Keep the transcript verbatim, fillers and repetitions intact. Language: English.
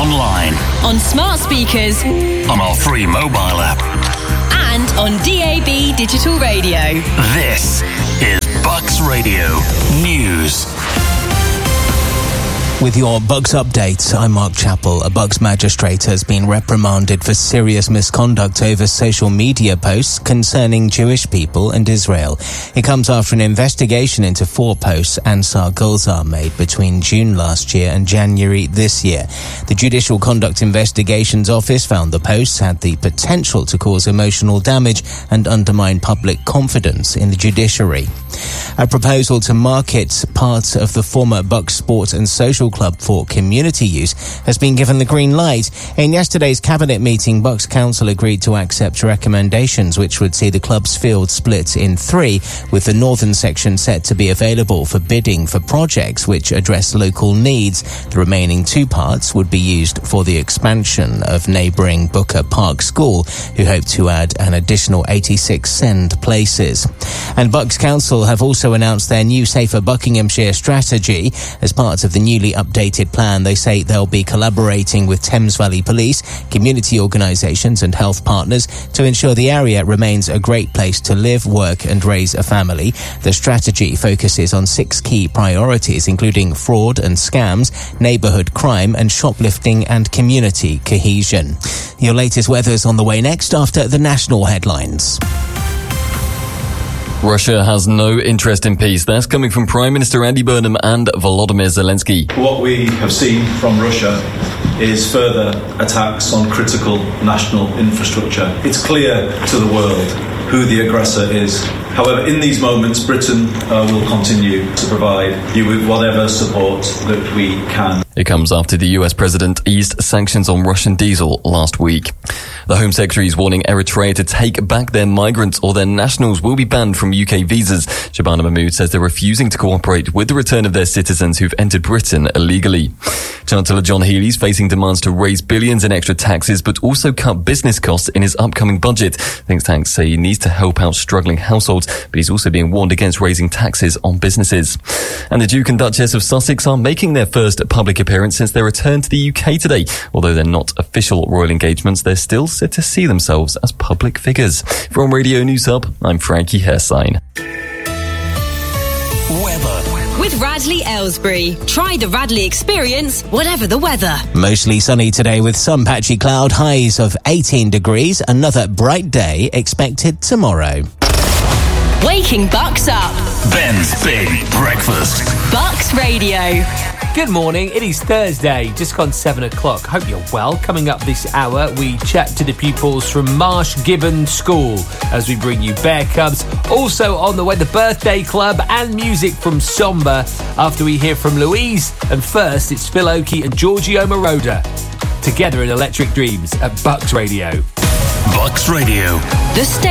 online, on smart speakers, on our free mobile app, and on D A B digital radio. This is Bucks Radio News. With your Bucks updates, I'm Mark Chappell. A Bucks magistrate has been reprimanded for serious misconduct over social media posts concerning Jewish people and Israel. It comes after an investigation into four posts Ansar Gulzar made between June last year and January this year. The Judicial Conduct Investigations Office found the posts had the potential to cause emotional damage and undermine public confidence in the judiciary. A proposal to market part of the former Bucks Sport and Social Club for community use has been given the green light. In yesterday's cabinet meeting, Bucks Council agreed to accept recommendations which would see the club's field split in three, with the northern section set to be available for bidding for projects which address local needs. The remaining two parts would be used for the expansion of neighbouring Booker Park School, who hope to add an additional eighty-six send places. And Bucks Council have also announced their new Safer Buckinghamshire strategy. As part of the newly updated plan, they say they'll be collaborating with Thames Valley Police, community organisations and health partners to ensure the area remains a great place to live, work and raise a family. The strategy focuses on six key priorities, including fraud and scams, neighbourhood crime and shoplifting and community cohesion. Your latest weather's on the way next after the national headlines. Russia has no interest in peace. That's coming from Prime Minister Andy Burnham and Volodymyr Zelensky. What we have seen from Russia is further attacks on critical national infrastructure. It's clear to the world who the aggressor is. However, in these moments, Britain uh, will continue to provide you with whatever support that we can. It comes after the U S president eased sanctions on Russian diesel last week. The Home Secretary is warning Eritrea to take back their migrants or their nationals will be banned from U K visas. Shabana Mahmood says they're refusing to cooperate with the return of their citizens who've entered Britain illegally. Chancellor John Healey's facing demands to raise billions in extra taxes but also cut business costs in his upcoming budget. Think tanks say he needs to help out struggling households, but he's also being warned against raising taxes on businesses. And the Duke and Duchess of Sussex are making their first public appearance since their return to the U K today. Although they're not official royal engagements, they're still set to see themselves as public figures. From Radio News Hub, I'm Frankie Hersign. Weather. With Radley Aylesbury. Try the Radley experience, whatever the weather. Mostly sunny today with some patchy cloud, highs of eighteen degrees. Another bright day expected tomorrow. Waking Bucks up. Ben's Big Breakfast. Bucks Radio. Good morning, it is Thursday, just gone seven o'clock. Hope you're well. Coming up this hour, we chat to the pupils from Marsh Gibbon School as we bring you Bear Cubs. Also on the way, the Birthday Club and music from Somber after we hear from Louise. And first, it's Phil Oakey and Giorgio Moroder together in Electric Dreams at Bucks Radio. Bucks Radio. The state.